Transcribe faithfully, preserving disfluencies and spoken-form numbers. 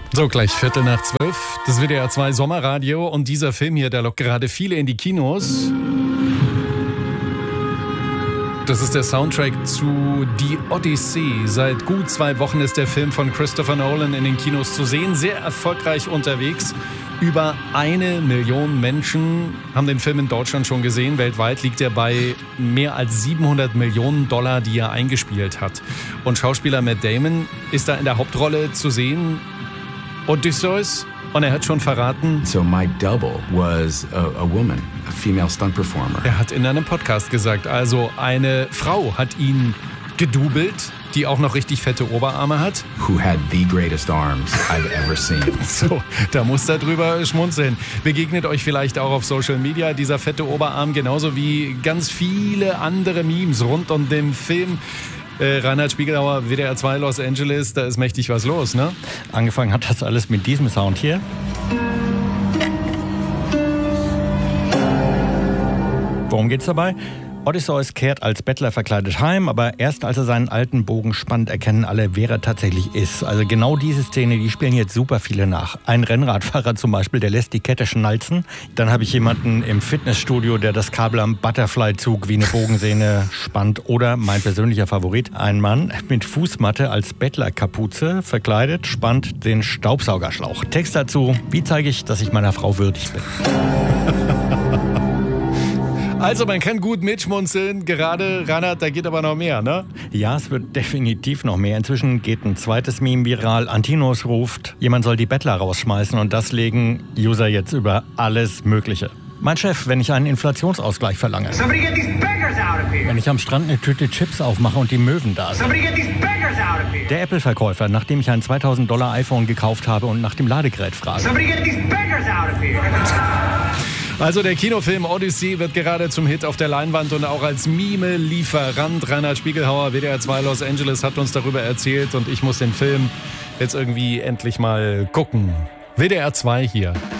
So, gleich Viertel nach zwölf, das W D R zwei Sommerradio und dieser Film hier, der lockt gerade viele in die Kinos. Das ist der Soundtrack zu Die Odyssee. Seit gut zwei Wochen ist der Film von Christopher Nolan in den Kinos zu sehen, sehr erfolgreich unterwegs. Über eine Million Menschen haben den Film in Deutschland schon gesehen. Weltweit liegt er bei mehr als siebenhundert Millionen Dollar, die er eingespielt hat. Und Schauspieler Matt Damon ist da in der Hauptrolle zu sehen. Odysseus. Und er hat schon verraten, So my double was a, a woman, a female stunt performer. Er hat in einem Podcast gesagt, also eine Frau hat ihn gedoubelt, die auch noch richtig fette Oberarme hat. Who had the greatest arms I've ever seen. So, da muss er drüber schmunzeln. Begegnet euch vielleicht auch auf Social Media dieser fette Oberarm, genauso wie ganz viele andere Memes rund um den Film. Äh, Reinhard Spiegelhauer, W D R zwei Los Angeles, da ist mächtig was los, ne? Angefangen hat das alles mit diesem Sound hier. Worum geht's dabei? Odysseus kehrt als Bettler verkleidet heim, aber erst als er seinen alten Bogen spannt, erkennen alle, wer er tatsächlich ist. Also genau diese Szene, die spielen jetzt super viele nach. Ein Rennradfahrer zum Beispiel, der lässt die Kette schnalzen. Dann habe ich jemanden im Fitnessstudio, der das Kabel am Butterfly-Zug wie eine Bogensehne spannt. Oder mein persönlicher Favorit, ein Mann mit Fußmatte als Bettlerkapuze verkleidet, spannt den Staubsaugerschlauch. Text dazu: Wie zeige ich, dass ich meiner Frau würdig bin? Also man kann gut mitschmunzeln, gerade Reinhard, da geht aber noch mehr, ne? Ja, es wird definitiv noch mehr. Inzwischen geht ein zweites Meme viral. Antinos ruft, jemand soll die Bettler rausschmeißen, und das legen User jetzt über alles Mögliche. Mein Chef, wenn ich einen Inflationsausgleich verlange. Wenn ich am Strand eine Tüte Chips aufmache und die Möwen da sind. Der Apple-Verkäufer, nachdem ich ein zweitausend Dollar iPhone gekauft habe und nach dem Ladegerät frage. Also der Kinofilm Odyssey wird gerade zum Hit auf der Leinwand und auch als Mime-Lieferant. Reinhard Spiegelhauer, W D R zwei Los Angeles, hat uns darüber erzählt und ich muss den Film jetzt irgendwie endlich mal gucken. W D R zwei hier.